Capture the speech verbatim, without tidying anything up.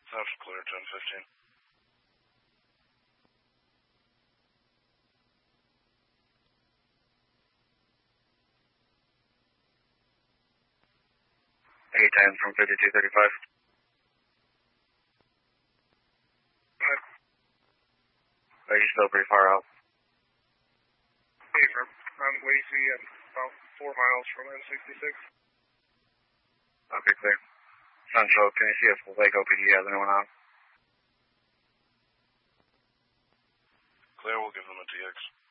That's clear, ten fifteen. eight ten from fifty-two thirty-five. Are you still pretty far out? Hey, from, I'm Lacey and about four miles from N sixty-six. Okay, clear. Central, can you see if Lake O P D has anyone out? Clear, we'll give them a T X.